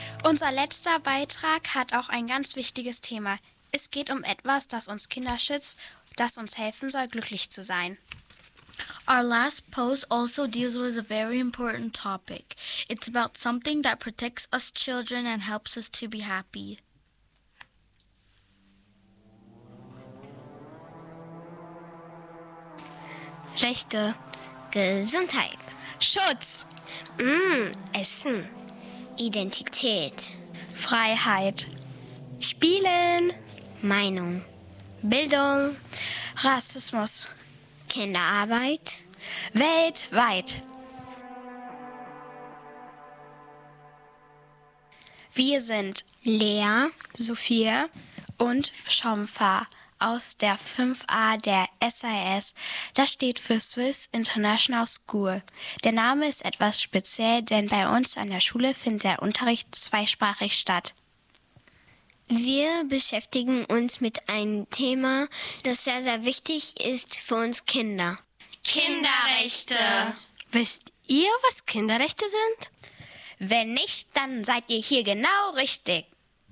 Unser letzter Beitrag hat auch ein ganz wichtiges Thema. Es geht um etwas, das uns Kinder schützt, das uns helfen soll, glücklich zu sein. Our last post also deals with a very important topic. It's about something that protects us children and helps us to be happy. Rechte, Gesundheit, Schutz, Essen, Identität, Freiheit, Spielen, Meinung, Bildung, Rassismus, Kinderarbeit, weltweit. Wir sind Lea, Sophia und Shomfa aus der 5a der SIS. Das steht für Swiss International School. Der Name ist etwas speziell, denn bei uns an der Schule findet der Unterricht zweisprachig statt. Wir beschäftigen uns mit einem Thema, das sehr, sehr wichtig ist für uns Kinder. Kinderrechte. Wisst ihr, was Kinderrechte sind? Wenn nicht, dann seid ihr hier genau richtig.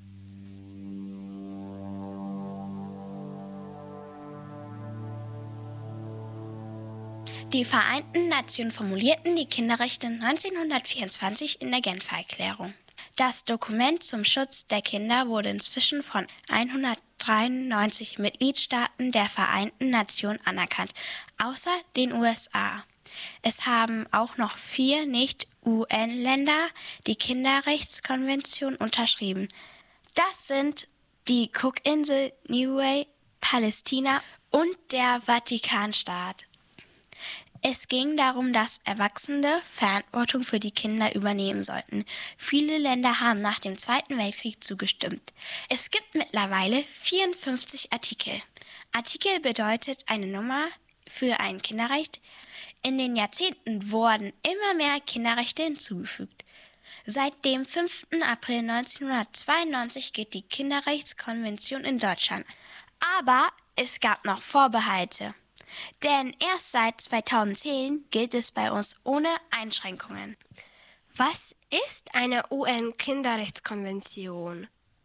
Die Vereinten Nationen formulierten die Kinderrechte 1924 in der Genfer Erklärung. Das Dokument zum Schutz der Kinder wurde inzwischen von 193 Mitgliedstaaten der Vereinten Nationen anerkannt, außer den USA. Es haben auch noch 4 Nicht-UN-Länder die Kinderrechtskonvention unterschrieben. Das sind die Cookinseln, Niue, Palästina und der Vatikanstaat. Es ging darum, dass Erwachsene Verantwortung für die Kinder übernehmen sollten. Viele Länder haben nach dem Zweiten Weltkrieg zugestimmt. Es gibt mittlerweile 54 Artikel. Artikel bedeutet eine Nummer für ein Kinderrecht. In den Jahrzehnten wurden immer mehr Kinderrechte hinzugefügt. Seit dem 5. April 1992 gilt die Kinderrechtskonvention in Deutschland. Aber es gab noch Vorbehalte. Denn erst seit 2010 gilt es bei uns ohne Einschränkungen. Was ist eine UN-Kinderrechtskonvention?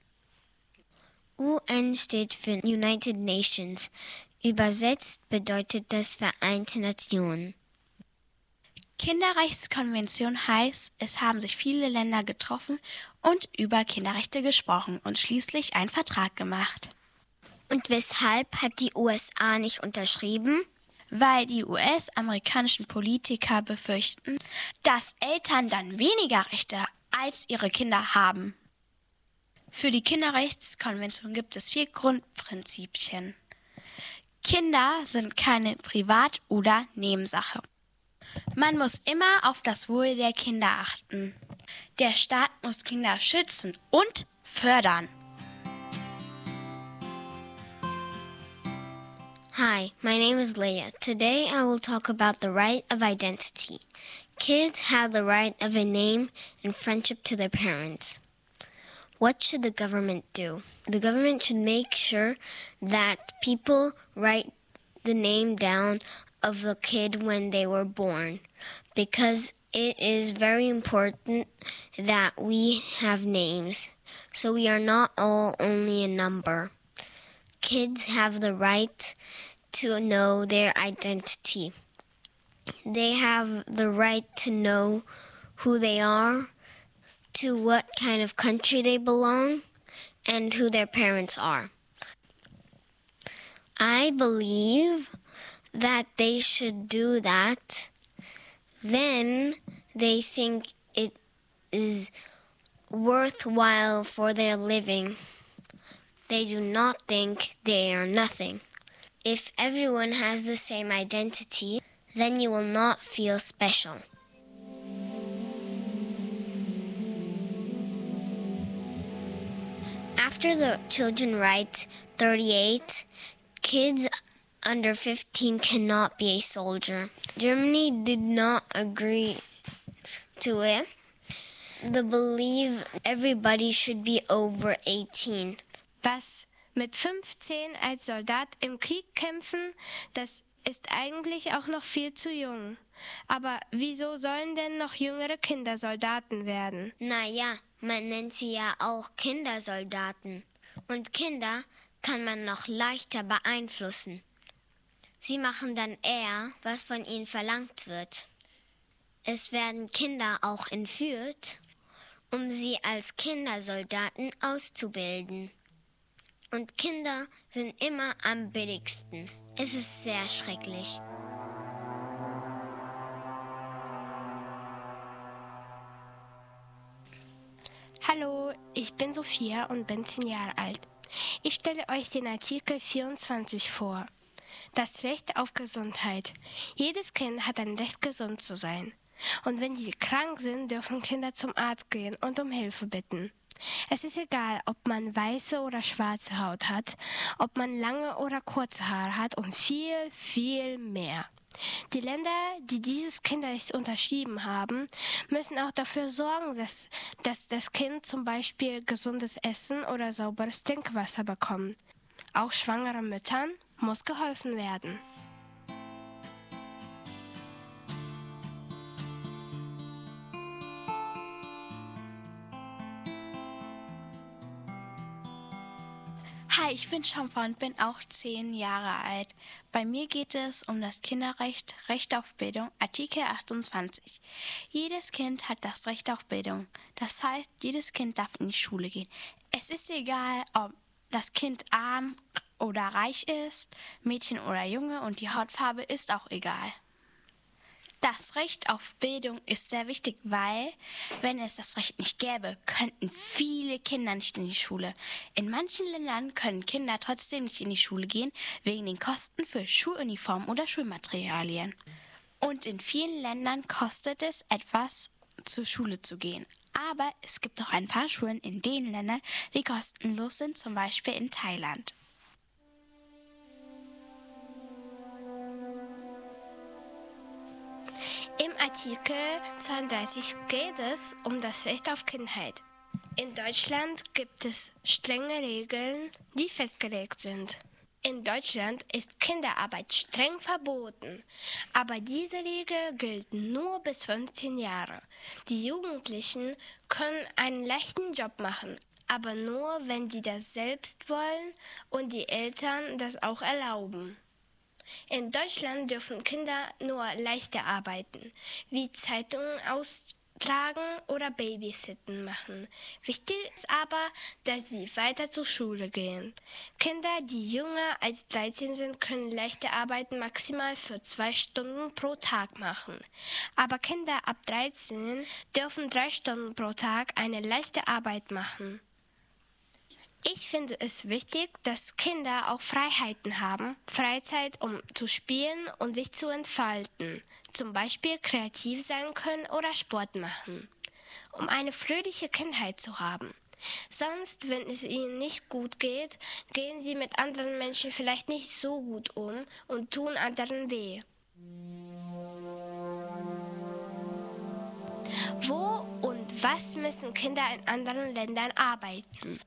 UN steht für United Nations. Übersetzt bedeutet das Vereinte Nationen. Kinderrechtskonvention heißt, es haben sich viele Länder getroffen und über Kinderrechte gesprochen und schließlich einen Vertrag gemacht. Und weshalb hat die USA nicht unterschrieben? Weil die US-amerikanischen Politiker befürchten, dass Eltern dann weniger Rechte als ihre Kinder haben. Für die Kinderrechtskonvention gibt es 4 Grundprinzipien. Kinder sind keine Privat- oder Nebensache. Man muss immer auf das Wohl der Kinder achten. Der Staat muss Kinder schützen und fördern. Hi, my name is Leah. Today I will talk about the right of identity. Kids have the right of a name and friendship to their parents. What should the government do? The government should make sure that people write the name down of the kid when they were born, because it is very important that we have names, so we are not all only a number. Kids have the right to know their identity. They have the right to know who they are, to what kind of country they belong, and who their parents are. I believe that they should do that. Then they think it is worthwhile for their living. They do not think they are nothing. If everyone has the same identity, then you will not feel special. After the children write 38, kids under 15 cannot be a soldier. Germany did not agree to it. They believe everybody should be over 18. Was mit 15 als Soldat im Krieg kämpfen, das ist eigentlich auch noch viel zu jung. Aber wieso sollen denn noch jüngere Kinder Soldaten werden? Naja, man nennt sie ja auch Kindersoldaten. Und Kinder kann man noch leichter beeinflussen. Sie machen dann eher, was von ihnen verlangt wird. Es werden Kinder auch entführt, um sie als Kindersoldaten auszubilden. Und Kinder sind immer am billigsten. Es ist sehr schrecklich. Hallo, ich bin Sophia und bin 10 Jahre alt. Ich stelle euch den Artikel 24 vor. Das Recht auf Gesundheit. Jedes Kind hat ein Recht, gesund zu sein. Und wenn sie krank sind, dürfen Kinder zum Arzt gehen und um Hilfe bitten. Es ist egal, ob man weiße oder schwarze Haut hat, ob man lange oder kurze Haare hat und viel, viel mehr. Die Länder, die dieses Kinderrecht unterschrieben haben, müssen auch dafür sorgen, dass das Kind zum Beispiel gesundes Essen oder sauberes Trinkwasser bekommt. Auch schwangeren Müttern muss geholfen werden. Hi, ich bin Schampfer und bin auch 10 Jahre alt. Bei mir geht es um das Kinderrecht, Recht auf Bildung, Artikel 28. Jedes Kind hat das Recht auf Bildung. Das heißt, jedes Kind darf in die Schule gehen. Es ist egal, ob das Kind arm oder reich ist, Mädchen oder Junge, und die Hautfarbe ist auch egal. Das Recht auf Bildung ist sehr wichtig, weil, wenn es das Recht nicht gäbe, könnten viele Kinder nicht in die Schule. In manchen Ländern können Kinder trotzdem nicht in die Schule gehen, wegen den Kosten für Schuluniformen oder Schulmaterialien. Und in vielen Ländern kostet es etwas, zur Schule zu gehen. Aber es gibt auch ein paar Schulen in den Ländern, die kostenlos sind, zum Beispiel in Thailand. Im Artikel 32 geht es um das Recht auf Kindheit. In Deutschland gibt es strenge Regeln, die festgelegt sind. In Deutschland ist Kinderarbeit streng verboten, aber diese Regel gilt nur bis 15 Jahre. Die Jugendlichen können einen leichten Job machen, aber nur, wenn sie das selbst wollen und die Eltern das auch erlauben. In Deutschland dürfen Kinder nur leichte Arbeiten, wie Zeitungen austragen oder Babysitten machen. Wichtig ist aber, dass sie weiter zur Schule gehen. Kinder, die jünger als 13 sind, können leichte Arbeiten maximal für 2 Stunden pro Tag machen. Aber Kinder ab 13 dürfen 3 Stunden pro Tag eine leichte Arbeit machen. Ich finde es wichtig, dass Kinder auch Freiheiten haben, Freizeit, um zu spielen und sich zu entfalten, zum Beispiel kreativ sein können oder Sport machen, um eine fröhliche Kindheit zu haben. Sonst, wenn es ihnen nicht gut geht, gehen sie mit anderen Menschen vielleicht nicht so gut um und tun anderen weh. Wo und was müssen Kinder in anderen Ländern arbeiten?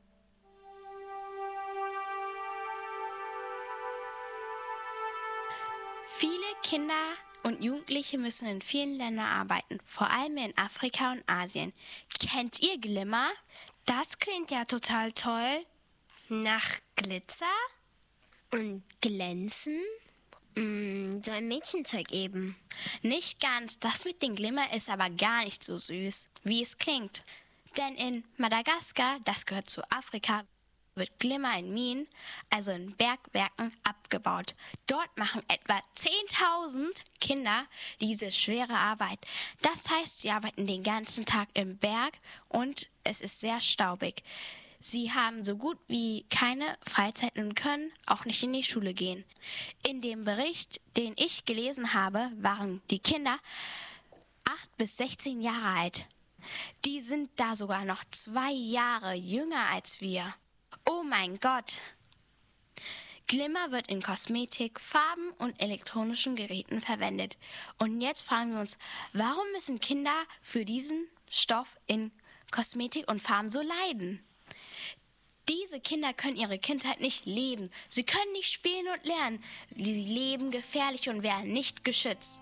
Viele Kinder und Jugendliche müssen in vielen Ländern arbeiten, vor allem in Afrika und Asien. Kennt ihr Glimmer? Das klingt ja total toll. Nach Glitzer? Und glänzen? So ein Mädchenzeug eben. Nicht ganz, das mit dem Glimmer ist aber gar nicht so süß, wie es klingt. Denn in Madagaskar, das gehört zu Afrika, wird Glimmer in Minen, also in Bergwerken, abgebaut. Dort machen etwa 10.000 Kinder diese schwere Arbeit. Das heißt, sie arbeiten den ganzen Tag im Berg und es ist sehr staubig. Sie haben so gut wie keine Freizeit und können auch nicht in die Schule gehen. In dem Bericht, den ich gelesen habe, waren die Kinder 8 bis 16 Jahre alt. Die sind da sogar noch 2 Jahre jünger als wir. Oh mein Gott! Glimmer wird in Kosmetik, Farben und elektronischen Geräten verwendet. Und jetzt fragen wir uns, warum müssen Kinder für diesen Stoff in Kosmetik und Farben so leiden? Diese Kinder können ihre Kindheit nicht leben. Sie können nicht spielen und lernen. Sie leben gefährlich und werden nicht geschützt.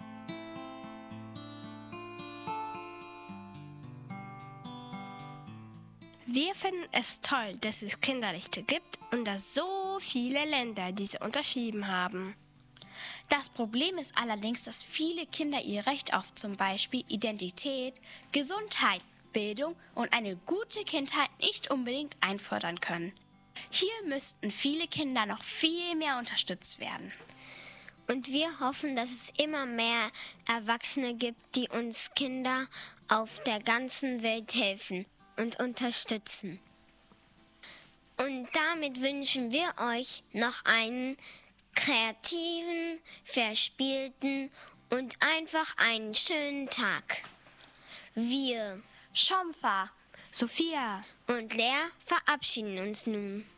Wir finden es toll, dass es Kinderrechte gibt und dass so viele Länder diese unterschrieben haben. Das Problem ist allerdings, dass viele Kinder ihr Recht auf zum Beispiel Identität, Gesundheit, Bildung und eine gute Kindheit nicht unbedingt einfordern können. Hier müssten viele Kinder noch viel mehr unterstützt werden. Und wir hoffen, dass es immer mehr Erwachsene gibt, die uns Kinder auf der ganzen Welt helfen und unterstützen. Und damit wünschen wir euch noch einen kreativen, verspielten und einfach einen schönen Tag. Wir, Shomfa, Sophia und Lea, verabschieden uns nun.